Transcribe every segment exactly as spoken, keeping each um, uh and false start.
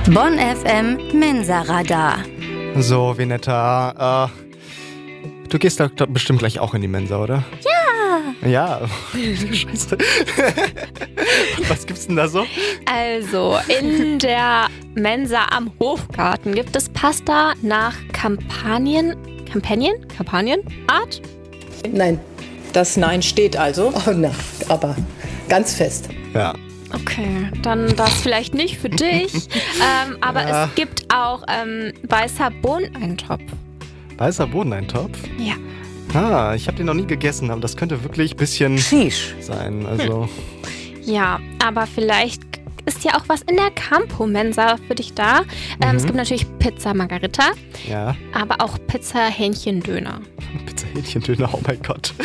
Bonn F M Mensa-Radar. So, Vinetta, äh, du gehst doch bestimmt gleich auch in die Mensa, oder? Ja. Ja, scheiße. Was gibt's denn da so? Also, in der Mensa am Hofgarten gibt es Pasta nach Kampanien, Kampanien? Kampagnenart? Nein, das Nein steht also. Oh na, aber ganz fest. Ja. Okay, dann das vielleicht nicht für dich, ähm, aber Ja. es gibt auch ähm, weißer Bohneneintopf. Weißer Bohneneintopf? Ja. Ah, ich habe den noch nie gegessen, aber das könnte wirklich ein bisschen Sheesh. sein. Also, Ja, aber vielleicht ist ja auch was in der Campo-Mensa für dich da. Ähm, Mhm. Es gibt natürlich Pizza Margarita, ja. aber auch Pizza Hähnchendöner. Pizza Hähnchendöner, oh mein Gott.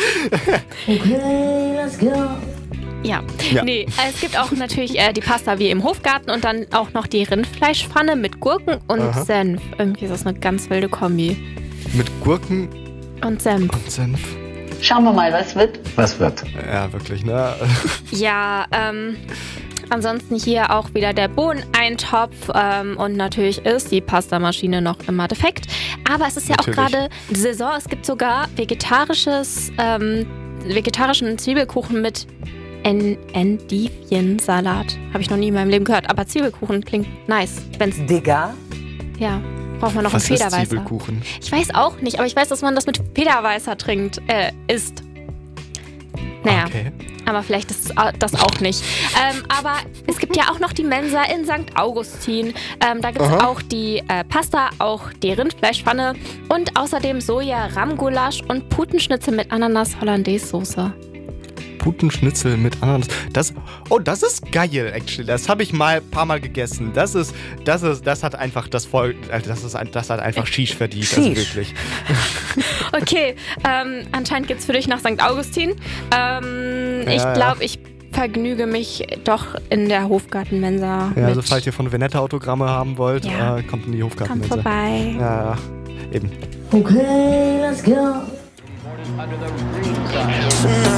Okay, let's go. Ja. Ja. Nee, es gibt auch natürlich äh, die Pasta wie im Hofgarten und dann auch noch die Rindfleischpfanne mit Gurken und Aha. Senf. Irgendwie ist das eine ganz wilde Kombi. Mit Gurken Und Senf. und Senf. Schauen wir mal, was wird. Was wird? Ja, wirklich, ne? Ja, ähm, ansonsten hier auch wieder der Bohneneintopf ähm, und natürlich ist die Pastamaschine noch immer defekt. Aber es ist ja Natürlich. auch gerade Saison. Es gibt sogar vegetarisches, ähm, vegetarischen Zwiebelkuchen mit En Endiviensalat. Habe ich noch nie in meinem Leben gehört. Aber Zwiebelkuchen klingt nice. Wenn's, Digga. ja, braucht man noch Was einen ist Federweißer. Zwiebelkuchen? Ich weiß auch nicht, aber ich weiß, dass man das mit Federweißer trinkt, äh, isst. Naja. Okay. Aber vielleicht ist das auch nicht. Ähm, aber es gibt ja auch noch die Mensa in Sankt Augustin. Ähm, da gibt es Aha. auch die äh, Pasta, auch die Rindfleischpfanne und außerdem Soja-Rahmgulasch und Putenschnitzel mit Ananas-Hollandaise-Soße. Putenschnitzel mit Ananas. Das, oh, das ist geil, actually. Das habe ich mal ein paar Mal gegessen. Das ist, das ist, das hat einfach das voll, das ist, ein- das hat einfach Shish verdient. Also Shish. wirklich. Okay, ähm, anscheinend geht's für dich nach Sankt Augustin. Ähm, Ja, ich ja. glaube, ich vergnüge mich doch in der Hofgarten-Mensa. Ja, mit. also falls ihr von Vinetta Autogramme haben wollt, Ja. äh, kommt in die Kommt Hofgartenmensa. vorbei. Ja, eben. Okay, let's go.